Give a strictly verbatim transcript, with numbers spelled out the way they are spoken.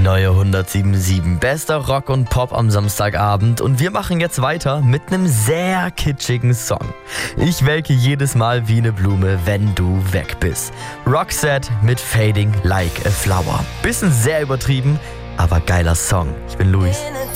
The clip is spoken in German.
neue hundertsiebenundsiebzig. Bester Rock und Pop am Samstagabend und wir machen jetzt weiter mit einem sehr kitschigen Song. Ich welke jedes Mal wie eine Blume, wenn du weg bist. Roxette mit Fading Like a Flower. Bisschen sehr übertrieben, aber geiler Song. Ich bin Luis.